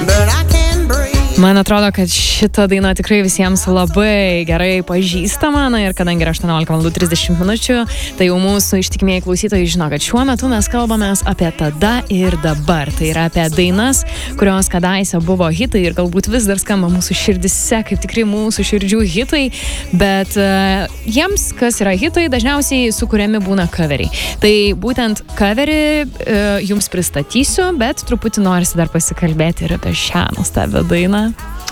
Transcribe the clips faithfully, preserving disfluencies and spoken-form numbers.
Man atrodo, kad šita daina tikrai visiems labai gerai pažįstama, na ir kadangi yra aštuoniolika valandų trisdešimt minučių, tai jau mūsų ištikimieji klausytojai žino, kad šiuo metu mes kalbamės apie tada ir dabar. Tai yra apie dainas, kurios kadaise buvo hitai ir galbūt vis dar skamba mūsų širdise, kaip tikrai mūsų širdžių hitai, bet uh, jiems, kas yra hitai, dažniausiai sukuriami būna coveriai. Tai būtent coverį uh, jums pristatysiu, bet truputį norisi dar pasikalbėti ir apie šią nuostabią dainą.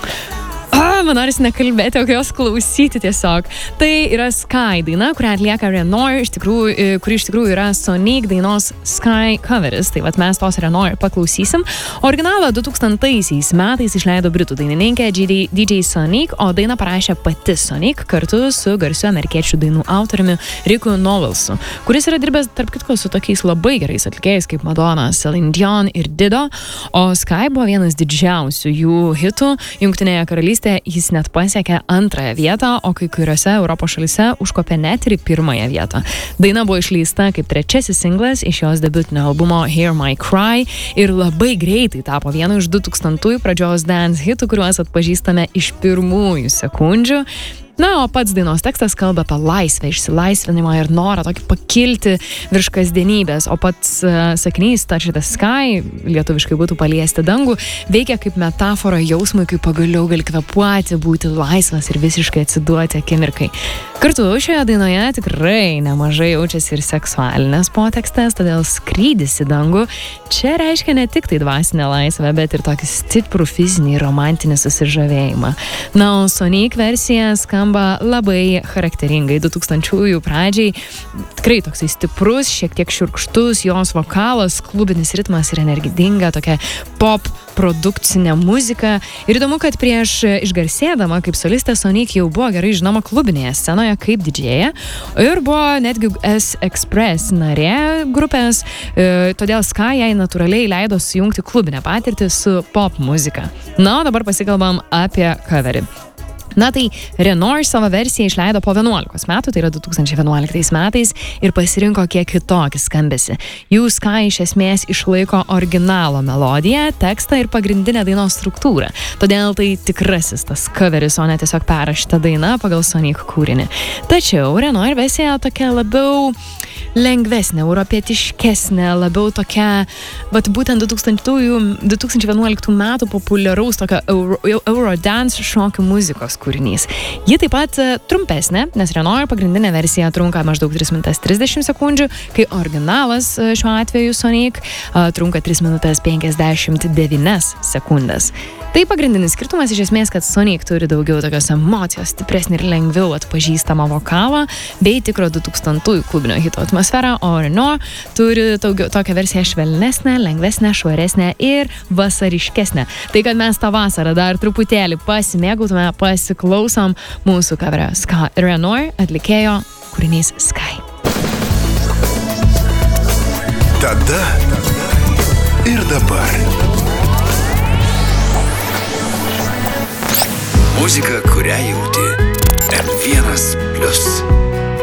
Ah, man norisi nekalbėti, o jos klausyti tiesiog. Tai yra Sky daina, kurią atlieka Renoir, iš tikrųjų, kuri iš tikrųjų yra Sonic dainos Sky coveris. Tai vat mes tos Renoir paklausysim. Originalą du tūkstantaisiais metais išleido britų dainininkė D J Sonic, o dainą parašė pati Sonic kartu su garsiu amerikiečių dainų autoriumi Ricku Novelsu, kuris yra dirbęs tarp kitko su tokiais labai gerais atlikėjais kaip Madonna, Celine Dion ir Dido, o Sky buvo vienas didžiausių jų hitų. Jungtinėje karalystėje jis net pasiekė antrąją vietą, o kai kuriuose Europos šalyse užkopė net ir pirmąją vietą. Daina buvo išleista kaip trečiasis singlas iš jos debiutinio albumo Hear My Cry ir labai greitai tapo vienu iš du tūkstantųjų pradžios dance hitų, kuriuos atpažįstame iš pirmųjų sekundžių. Na, o pats dainos tekstas kalba apie laisvę, išsilaisvinimą ir norą tokį pakilti virš kasdienybės, o pats uh, sakinys Touch the Sky, lietuviškai būtų paliesti dangų, veikia kaip metafora jausmui, kai pagaliau gali kvėpuoti, būti laisvas ir visiškai atsiduoti akimirkai. Kartu šioje dainoje tikrai nemažai jaučiasi ir seksualinės potekstės, todėl skrydis į dangų čia reiškia ne tik tai dvasinę laisvę, bet ir tokį stiprų fizinį romantinį susižavėjimą. Na, o Sonic versija skamba labai charakteringai du tūkstančiųjų pradžiai. Tikrai toksai stiprus, šiek tiek šiurkštus, jos vokalas, klubinis ritmas ir energinga tokia pop produkcinė muzika. Ir įdomu, kad prieš išgarsėdama kaip solistė Sonic jau buvo gerai žinoma klubinėje scenoje kaip didžėja ir buvo netgi S-Express narė grupės, e, todėl Sky jai natūraliai leido sujungti klubinę patirtį su pop muzika. Na, o dabar pasikalbam apie coverį. Na tai Renoir savo versiją išleido po vienuolikos metų, tai yra du tūkstančiai vienuoliktais metais ir pasirinko kiek kitokį skambesį. Jų Sky iš esmės išlaiko originalo melodiją, tekstą ir pagrindinę dainos struktūrą. Todėl tai tikrasis tas coveris, o ne tiesiog perrašyta daina pagal Sonic kūrinį. Tačiau Renoir versija tokia labiau lengvesnė, europietiškesnė, labiau tokia, vat būtent du tūkstančiai vienuoliktų metų populiaraus tokio euro, eurodance šokių muzikos kūrinys. Ji taip pat trumpesnė, nes Renoir pagrindinė versija trunka maždaug tris minutės trisdešimt sekundžių, kai originalas šiuo atveju Sonic trunka tris minutės penkiasdešimt devynias sekundės. Tai pagrindinis skirtumas iš esmės, kad Sonic turi daugiau tokios emocijos, stipresnį ir lengviau atpažįstamą vokalą, bei tikro du tūkstantųjų klubinio hito atmosferą, o Renoir turi daugiau, tokią versiją švelnesnę, lengvesnę, švaresnę ir vasariškesnę. Tai kad mes tą vasarą dar truputėlį pasimėgautume, pasiklausom mūsų coverio Sky Renoir atlikėjo kūrinys Sky. Tada ir dabar. Muzika, kurią jauti. M vienas plius.